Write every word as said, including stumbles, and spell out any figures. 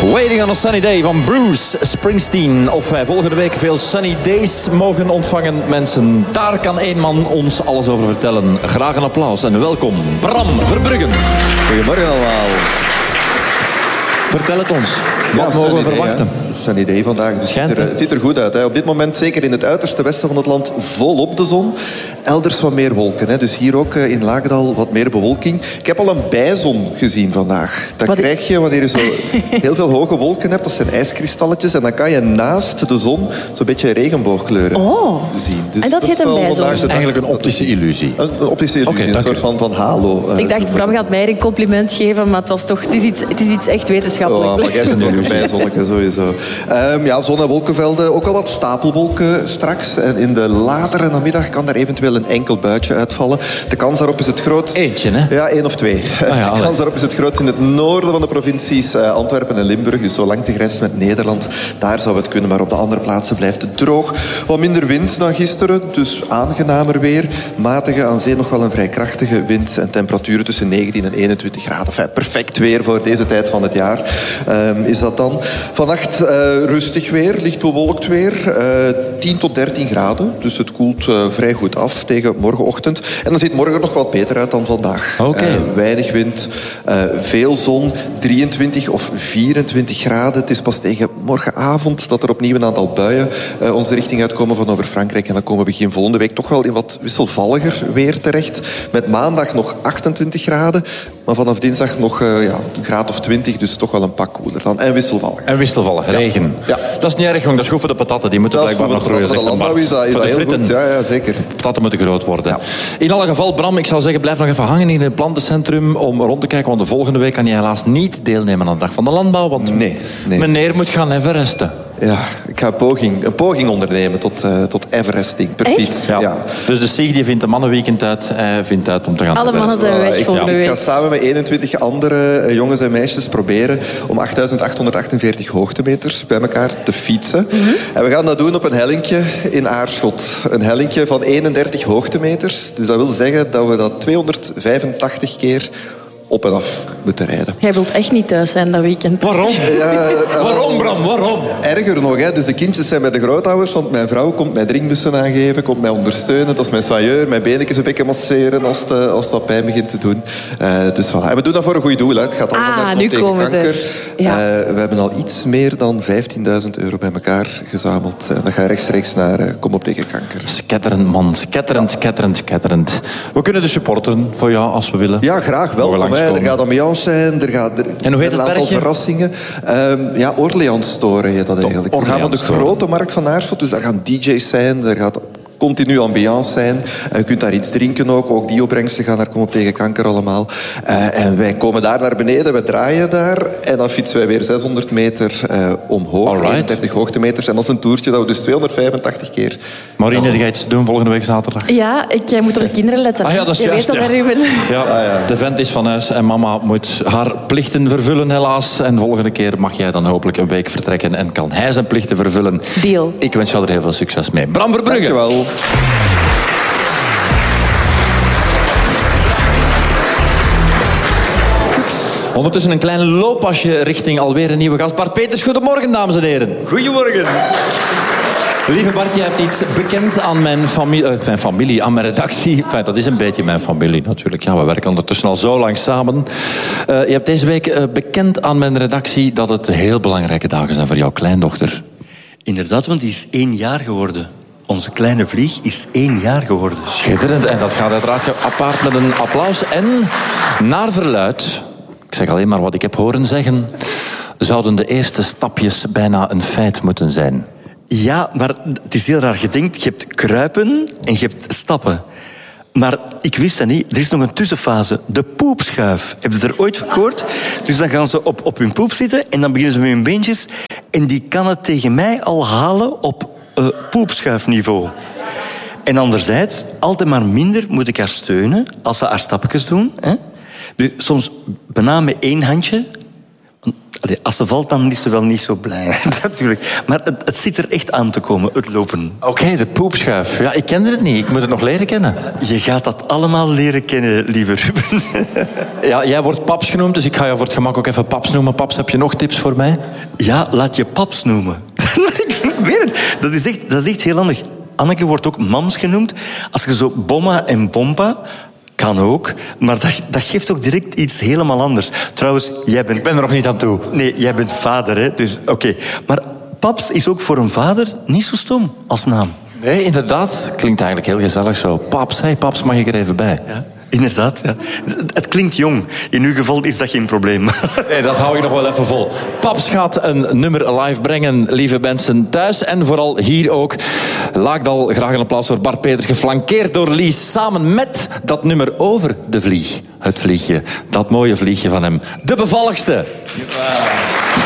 Waiting on a Sunny Day van Bruce Springsteen. Of wij volgende week veel Sunny Days mogen ontvangen, mensen. Daar kan één man ons alles over vertellen. Graag een applaus en welkom, Bram Verbruggen. Goedemorgen allemaal. Vertel het ons. Wat ja, mogen we idee, verwachten? Het is een idee vandaag. Dus Schijnt, het ziet, er, ziet er goed uit. Hè. Op dit moment, zeker in het uiterste westen van het land, volop de zon. Elders wat meer wolken. Hè. Dus hier ook in Laagdal wat meer bewolking. Ik heb al een bijzon gezien vandaag. Dat wat krijg je wanneer je zo heel veel hoge wolken hebt. Dat zijn ijskristalletjes. En dan kan je naast de zon zo'n beetje regenboogkleuren oh. zien. Dus en dat, dat heet een bijzon? Dat is eigenlijk een optische illusie. Een, een optische illusie. Okay, een soort van, van halo. Uh, ik dacht, Bram gaat mij een compliment geven. Maar het, was toch, het, is, iets, het is iets echt wetenschappelijk. Oh, maar jij bent ook een bijzonnetje, sowieso. Um, ja, zon- en wolkenvelden. Ook al wat stapelwolken straks. En in de latere namiddag kan daar eventueel een enkel buitje uitvallen. De kans daarop is het grootst... Eentje, hè? Ja, één of twee. Ah, ja, de kans daarop is het grootst in het noorden van de provincies uh, Antwerpen en Limburg. Dus zo langs de grens met Nederland. Daar zou het kunnen, maar op de andere plaatsen blijft het droog. Wat minder wind dan gisteren, dus aangenamer weer. Matige, aan zee nog wel een vrij krachtige wind. En temperaturen tussen negentien en eenentwintig graden. Enfin, perfect weer voor deze tijd van het jaar. Um, is dat dan. Vannacht uh, rustig weer, licht bewolkt weer. Uh, tien tot dertien graden. Dus het koelt uh, vrij goed af tegen morgenochtend. En dan ziet morgen nog wat beter uit dan vandaag. Okay. Uh, weinig wind, uh, veel zon, drieëntwintig of vierentwintig graden. Het is pas tegen morgenavond dat er opnieuw een aantal buien uh, onze richting uitkomen van over Frankrijk. En dan komen we begin volgende week toch wel in wat wisselvalliger weer terecht. Met maandag nog achtentwintig graden. Maar vanaf dinsdag nog uh, ja, een graad of twintig, dus toch wel een pak koeler dan. En wisselvallig. En wisselvallig, regen. Ja. Dat is niet erg, jong. Dat is goed voor de patatten. Die moeten blijkbaar nog groeien. Voor de landbouw is dat, is dat heel fritten. Goed. Ja, ja, zeker. Patatten moeten groot worden. Ja. In alle geval, Bram, ik zou zeggen, blijf nog even hangen in het plantencentrum om rond te kijken. Want de volgende week kan je helaas niet deelnemen aan de Dag van de Landbouw. Want nee, nee. meneer moet gaan Everesten. Ja, ik ga een poging, een poging ondernemen tot, uh, tot Everesting per fiets. Ja. Ja. Dus de S I G die vindt een mannenweekend uit. Hij vindt uit om te gaan Alle mannen zijn weg ik, volgende ja. week. Ik ga samen met eenentwintig andere uh, jongens en meisjes proberen om achtduizend achthonderdachtenveertig hoogtemeters bij elkaar te fietsen. Mm-hmm. En we gaan dat doen op een hellinkje in Aarschot. Een hellinkje van eenendertig hoogtemeters. Dus dat wil zeggen dat we dat tweehonderdvijfentachtig keer op en af moeten rijden. Jij wilt echt niet thuis zijn dat weekend. Waarom? Ja, uh, waarom, Bram? Waarom? Erger nog, hè. Dus de kindjes zijn bij de grootouders, want mijn vrouw komt mij drinkbussen aangeven, komt mij ondersteunen. Dat is mijn soigneur, mijn benetjes een beetje masseren als het, als het wat pijn begint te doen. Uh, dus voilà. En we doen dat voor een goed doel. Hè. Het gaat allemaal ah, naar nu tegen komen kanker. Ja. Uh, we hebben al iets meer dan vijftienduizend euro bij elkaar gezameld. Uh, dat gaat rechtstreeks naar uh, Kom op tegen kanker. Sketterend, man. Sketterend, sketterend, sketterend. We kunnen dus supporteren voor jou als we willen. Ja, graag. Welkom. Er gaat ambiance zijn. Er gaat er, en hoe heet een het aantal bergje? verrassingen. Um, ja, Orleans-toren heet dat eigenlijk. We gaan van de grote markt van Aarschot. Dus daar gaan D J's zijn. Daar gaat continu ambiance zijn. Uh, je kunt daar iets drinken ook. Ook die opbrengsten gaan naar Kom op tegen kanker allemaal. Uh, en wij komen daar naar beneden. We draaien daar. En dan fietsen wij weer zeshonderd meter uh, omhoog. eenendertig hoogtemeters. En dat is een toertje dat we dus tweehonderdvijfentachtig keer... Maureen, ga je iets doen volgende week zaterdag? Ja, ik uh, moet op de kinderen letten. Ah ja, dat is je juist, weet dat, ja. Ruben. Ja, ah, ja. De vent is van huis en mama moet haar plichten vervullen, helaas. En volgende keer mag jij dan hopelijk een week vertrekken en kan hij zijn plichten vervullen. Deal. Ik wens jou er heel veel succes mee. Bram Verbruggen. Dank je wel. Ondertussen een klein looppasje richting alweer een nieuwe gast. Bart Peters, goedemorgen, dames en heren. Goedemorgen. Lieve Bart, jij hebt iets bekend aan mijn familie, uh, mijn familie, aan mijn redactie. Enfin, dat is een beetje mijn familie natuurlijk. Ja, we werken ondertussen al zo lang samen. Uh, je hebt deze week uh, bekend aan mijn redactie dat het heel belangrijke dagen zijn voor jouw kleindochter. Inderdaad, want die is één jaar geworden. Onze kleine vlieg is één jaar geworden. Schitterend. En dat gaat uiteraard gepaard met een applaus. En naar verluid, ik zeg alleen maar wat ik heb horen zeggen, zouden de eerste stapjes bijna een feit moeten zijn. Ja, maar het is heel raar. Je denkt, je hebt kruipen en je hebt stappen. Maar ik wist dat niet. Er is nog een tussenfase. De poepschuif. Heb je er ooit van gehoord? Dus dan gaan ze op, op hun poep zitten en dan beginnen ze met hun beentjes. En die kan het tegen mij al halen op uh, poepschuifniveau. En anderzijds, altijd maar minder moet ik haar steunen als ze haar stapjes doen. Hè? Dus soms bijna met één handje. Allee, als ze valt, dan is ze wel niet zo blij. Natuurlijk. Maar het, het zit er echt aan te komen, het lopen. Oké, okay, de poepschuif. Ja, ik kende het niet. Ik moet het nog leren kennen. Je gaat dat allemaal leren kennen, lieve Ruben. Ja, jij wordt Paps genoemd, dus ik ga jou voor het gemak ook even Paps noemen. Paps, heb je nog tips voor mij? Ja, laat je Paps noemen. Ik weet het. Dat is echt, dat is echt heel handig. Anneke wordt ook Mams genoemd. Als je zo Bomma en Bompa... Kan ook, maar dat, dat geeft ook direct iets helemaal anders. Trouwens, jij bent... Ik ben er nog niet aan toe. Nee, jij bent vader, hè? Dus oké. Okay. Maar Paps is ook voor een vader niet zo stom als naam. Nee, inderdaad. Klinkt eigenlijk heel gezellig zo. Paps, hé, hey, Paps, mag ik er even bij? Ja, inderdaad, ja. Het, het klinkt jong. In uw geval is dat geen probleem. Nee, dat hou ik nog wel even vol. Paps gaat een nummer live brengen, lieve mensen thuis. En vooral hier ook. Laagdal, graag een applaus voor Bart Peters, geflankeerd door Lies. Samen met dat nummer over de vlieg. Het vliegje, dat mooie vliegje van hem. De bevalligste. Ja.